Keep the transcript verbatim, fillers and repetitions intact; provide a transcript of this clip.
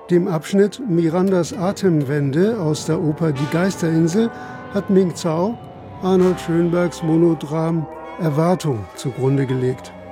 Dem Abschnitt Mirandas Atemwende aus der Oper Die Geisterinsel hat Ming Zhao Arnold Schönbergs Monodram Erwartung zugrunde gelegt.